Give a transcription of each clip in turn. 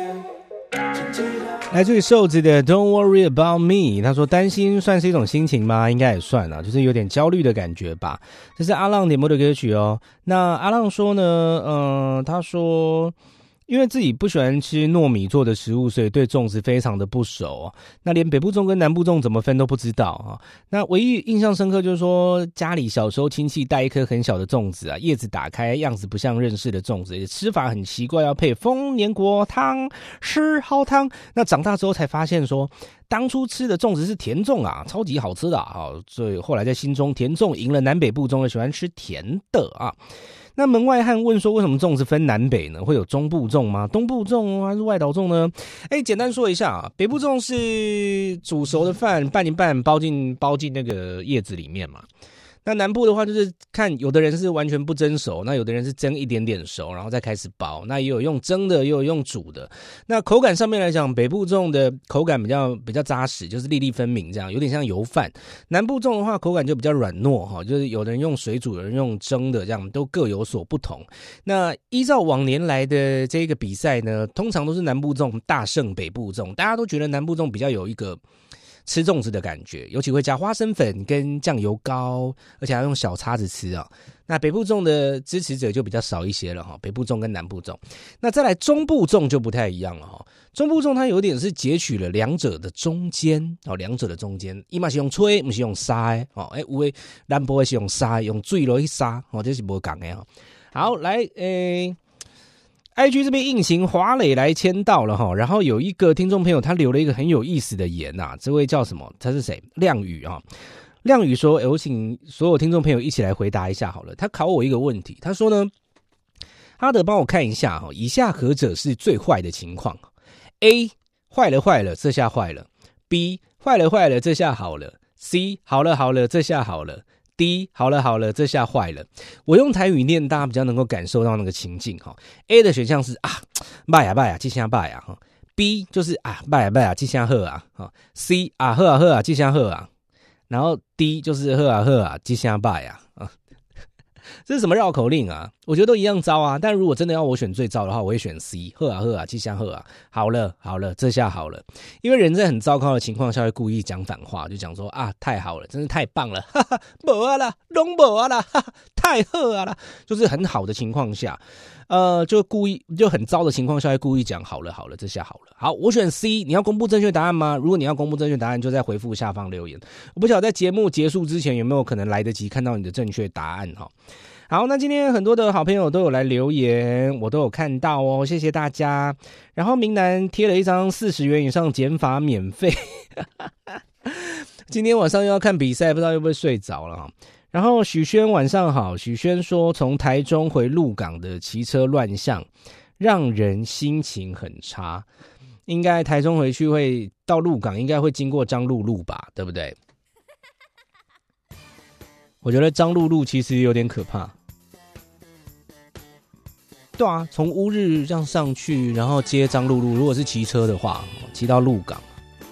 来自于瘦子的 Don't Worry About Me， 他说担心算是一种心情吗？应该也算啊，就是有点焦虑的感觉吧。这是阿浪点播的歌曲哦。那阿浪说呢，他说因为自己不喜欢吃糯米做的食物，所以对粽子非常的不熟哦。那连北部粽跟南部粽怎么分都不知道啊。那唯一印象深刻就是说，家里小时候亲戚带一颗很小的粽子啊，叶子打开样子不像认识的粽子，吃法很奇怪，要配丰年果汤吃好汤。那长大之后才发现说，当初吃的粽子是甜粽啊，超级好吃的啊。所以后来在心中，甜粽赢了南北部粽，喜欢吃甜的啊。那门外汉问说，为什么粽子分南北呢？会有中部粽吗？东部粽还是外岛粽呢？简单说一下啊，北部粽是煮熟的饭拌一拌，包进那个叶子里面嘛。那南部的话就是看有的人是完全不蒸熟，那有的人是蒸一点点熟然后再开始包，那也有用蒸的也有用煮的。那口感上面来讲，北部粽的口感比较扎实，就是粒粒分明这样，有点像油饭。南部粽的话口感就比较软糯，就是有的人用水煮，有人用蒸的，这样都各有所不同。那依照往年来的这个比赛呢，通常都是南部粽大胜北部粽，大家都觉得南部粽比较有一个吃粽子的感觉，尤其会加花生粉跟酱油膏，而且还要用小叉子吃啊。那北部粽的支持者就比较少一些了哈，北部粽跟南部粽。那再来中部粽就不太一样了哈，中部粽它有点是截取了两者的中间哦，两者的中间，伊嘛是用吹，不是用沙的哦，有的南部的是用沙，用水落去沙哦，这是不同的哈。好，来IG 这边硬行华磊来签到了哈，然后有一个听众朋友他留了一个很有意思的言啊，这位叫什么？他是谁？亮宇啊。亮宇说：“我请所有听众朋友一起来回答一下好了。他考我一个问题，他说呢，哈德帮我看一下哈，以下何者是最坏的情况 ？A 坏了，这下坏了 ；B 坏了，这下好了 ；C 好了，这下好了。” D 好了，这下坏了。我用台语念，大家比较能够感受到那个情境哈。A 的选项是啊，拜呀，这下拜呀哈。B 就是啊，拜呀，这下好啊哈。C 啊，好啊，这下好啊。然后 D 就是好啊，这下拜呀啊。这是什么绕口令啊？我觉得都一样糟啊。但如果真的要我选最糟的话，我会选 C， 好啊，这下好啊。好了，这下好了。因为人在很糟糕的情况下会故意讲反话，就讲说啊，太好了，真是太棒了，哈哈，没啊啦，拢没啊啦，哈哈，太好啊啦，就是很好的情况下，就故意就很糟的情况下会故意讲好了，这下好了。好，我选 C。你要公布正确答案吗？如果你要公布正确答案，就在回复下方留言。我不晓得在节目结束之前有没有可能来得及看到你的正确答案哈。好，那今天很多的好朋友都有来留言，我都有看到哦，谢谢大家。然后明南贴了一张40元以上减法免费，今天晚上又要看比赛，不知道会不会睡着了哈。然后许轩晚上好，许轩说从台中回鹿港的骑车乱象，让人心情很差。应该台中回去会到鹿港，应该会经过彰鹿路吧，对不对？我觉得彰鹿路其实有点可怕。对啊，从乌日这样上去，然后接彰鹿路，如果是骑车的话，骑到鹿港。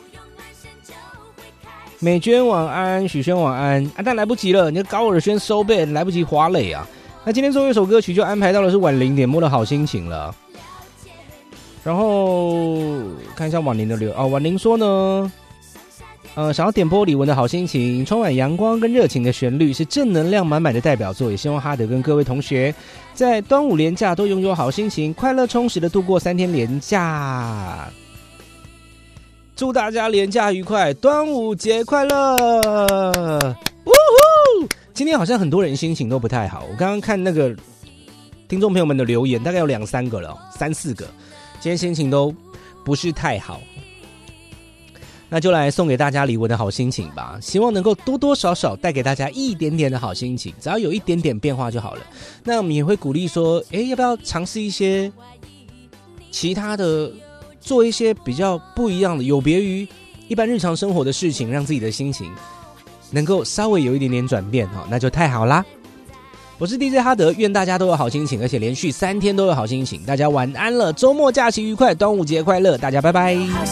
美娟晚安，许轩晚安啊！但来不及了，你的高尔宣收背，来不及滑垒啊！那今天最后一首歌曲就安排到的是婉玲点播的好心情了。然后看一下婉玲的留婉玲说呢，想要点播李玟的好心情，充满阳光跟热情的旋律，是正能量满满的代表作。也希望哈德跟各位同学在端午连假都拥有好心情，快乐充实的度过3天连假。祝大家连假愉快，端午节快乐！呜呼！今天好像很多人心情都不太好，我刚刚看那个听众朋友们的留言，大概有2-3个了，3、4个，今天心情都不是太好。那就来送给大家李玟的好心情吧，希望能够多多少少带给大家一点点的好心情，只要有一点点变化就好了。那我们也会鼓励说，要不要尝试一些其他的，做一些比较不一样的，有别于一般日常生活的事情，让自己的心情能够稍微有一点点转变，那就太好啦。我是 DJ 哈德，愿大家都有好心情，而且连续3天都有好心情。大家晚安了，周末假期愉快，端午节快乐，大家拜拜。